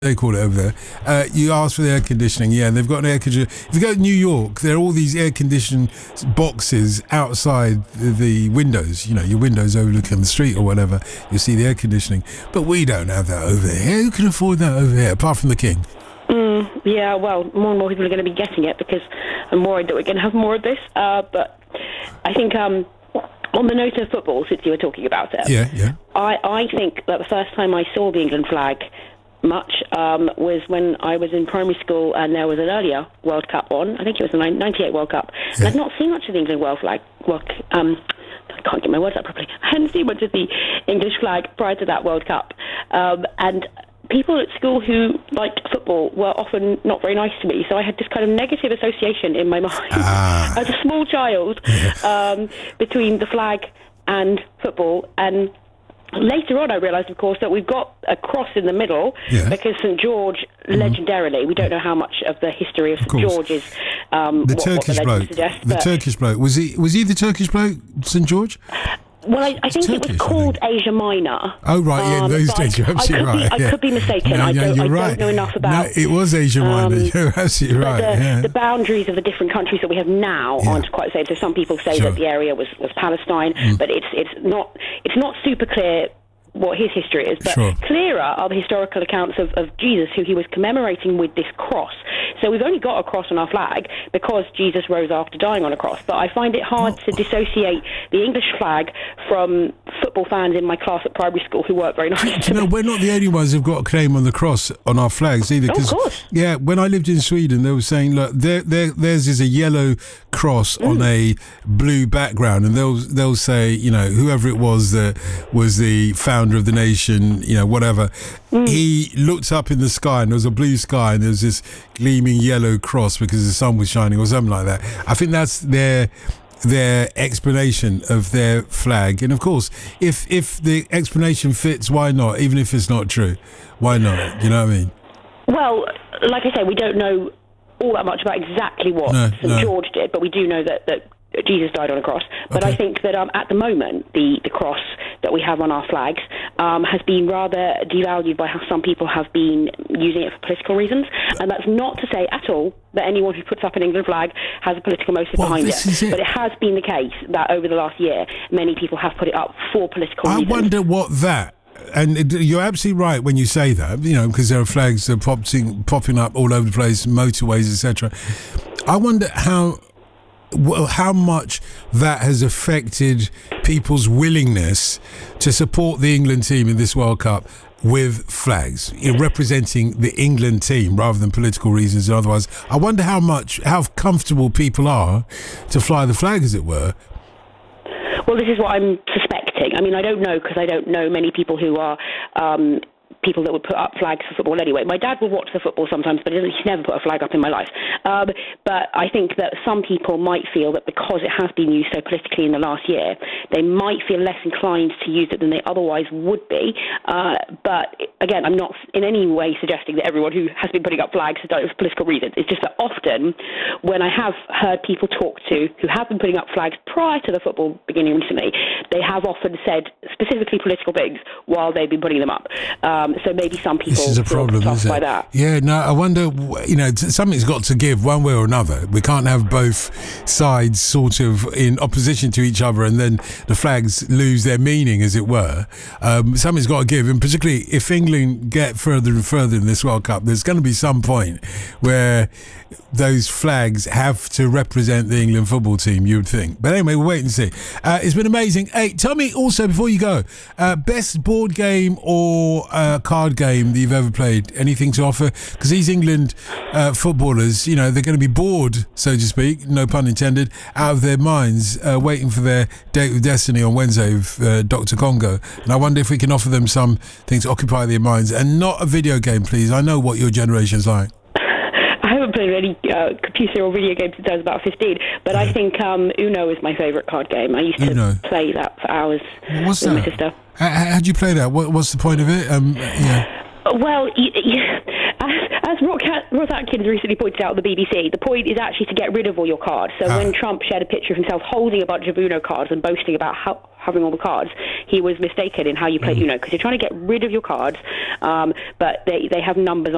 they call it over there. You ask for the air conditioning. Yeah, they've got an air conditioner. If you go to New York, there are all these air conditioned boxes outside the windows. You know, your windows overlooking the street or whatever. You see the air conditioning. But we don't have that over here. Who can afford that over here, apart from the king? Yeah, well, more and more people are going to be getting it because I'm worried that we're going to have more of this. But I think on the note of football, since you were talking about it, I think that the first time I saw the England flag much was when I was in primary school and there was an earlier World Cup on. I think it was the 98 World Cup. Yeah. And I'd not seen much of the England world flag. I can't get my words out properly. I hadn't seen much of the English flag prior to that World Cup. And people at school who liked football were often not very nice to me, so I had this kind of negative association in my mind as a small child between the flag and football. And later on I realised, of course, that we've got a cross in the middle because St George, legendarily, we don't know how much of the history of St George is the Turkish bloke. The Turkish bloke. Was he the Turkish bloke, St George? Well, I think Turkish, it was called Asia Minor. Oh, right, yeah, in those days, you're absolutely right. I could be mistaken. No, I don't right. know enough about... No, it was Asia Minor, you're absolutely right. The boundaries of the different countries that we have now aren't quite the same. So some people say that the area was Palestine, but it's not super clear what his history is, but clearer are the historical accounts of Jesus, who he was commemorating with this cross. So we've only got a cross on our flag because Jesus rose after dying on a cross, but I find it hard to dissociate the English flag from football fans in my class at primary school who weren't very nice to me. We're not the only ones who've got a claim on the cross on our flags either. Of course. Yeah, when I lived in Sweden, they were saying, look, theirs is a yellow cross on a blue background, and they'll say, you know, whoever it was that was the founder of the nation, you know, whatever, he looked up in the sky and there was a blue sky and there was this gleaming yellow cross because the sun was shining or something like that. I think that's their explanation of their flag. And of course, if the explanation fits, why not? Even if it's not true, why not? You know what I mean? Well, like I say, we don't know all that much about exactly what St George did, but we do know that Jesus died on a cross. But I think that at the moment, the cross that we have on our flags has been rather devalued by how some people have been using it for political reasons. And that's not to say at all that anyone who puts up an England flag has a political motive behind it. But it has been the case that over the last year, many people have put it up for political reasons. I wonder what that... And you're absolutely right when you say that, you know, because there are flags that are popping up all over the place, motorways, etc. I wonder how much that has affected people's willingness to support the England team in this World Cup with flags, representing the England team rather than political reasons and otherwise. I wonder how comfortable people are to fly the flag, as it were. Well, this is what I'm suspecting. I mean, I don't know, because I don't know many people who are people that would put up flags for football anyway. My dad will watch the football sometimes, but he's never put a flag up in my life. But I think that some people might feel that because it has been used so politically in the last year, they might feel less inclined to use it than they otherwise would be. But again, I'm not in any way suggesting that everyone who has been putting up flags has done it for political reasons. It's just that often, when I have heard people talk to who have been putting up flags prior to the football beginning recently, they have often said specifically political things while they've been putting them up. So maybe some people this is a problem, feel by that. Yeah, no, I wonder, you know, something's got to give one way or another. We can't have both sides sort of in opposition to each other and then the flags lose their meaning, as it were. Something's got to give, and particularly if England get further and further in this World Cup, there's going to be some point where those flags have to represent the England football team, you would think. But anyway, we'll wait and see. It's been amazing. Hey, tell me also, before you go, best board game or card game that you've ever played? Anything to offer? Because these England footballers, you know, they're going to be bored, so to speak, no pun intended, out of their minds, waiting for their date with destiny on Wednesday with Dr. Congo. And I wonder if we can offer them some things to occupy their minds, and not a video game, please. I know what your generation's like. I haven't played any computer or video games since I was about 15, but I think Uno is my favourite card game. I used to play that for hours with my sister. How do you play that? What's the point of it? Well, as Ross Atkins recently pointed out on the BBC, the point is actually to get rid of all your cards. So when Trump shared a picture of himself holding a bunch of Uno cards and boasting about having all the cards, he was mistaken in how you play Uno, because you're trying to get rid of your cards, but they have numbers on